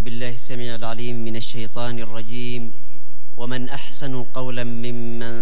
بالله السميع العليم من الشيطان الرجيم. ومن أحسن قولا ممن